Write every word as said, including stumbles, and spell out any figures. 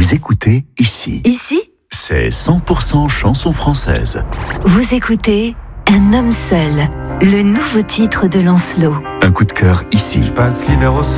Vous écoutez ici. Ici, C'est cent pour cent chanson française. vous écoutez Un homme seul, le nouveau titre de Lancelot. Un coup de cœur ici. Je passe l'hiver au soleil.